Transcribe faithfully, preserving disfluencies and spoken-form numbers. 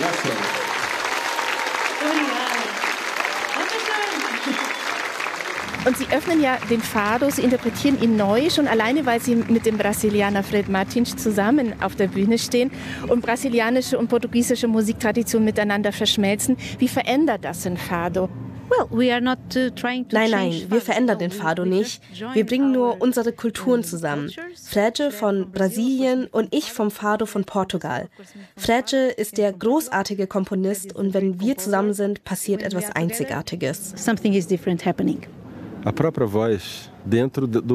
Und Sie öffnen ja den Fado, Sie interpretieren ihn neu, schon alleine, weil Sie mit dem Brasilianer Fred Martins zusammen auf der Bühne stehen und brasilianische und portugiesische Musiktraditionen miteinander verschmelzen. Wie verändert das den Fado? Nein, nein, wir verändern den Fado nicht. Wir bringen nur unsere Kulturen zusammen. Frege von Brasilien und ich vom Fado von Portugal. Frege ist der großartige Komponist und wenn wir zusammen sind, passiert etwas Einzigartiges. Something is different happening. A própria voz dentro do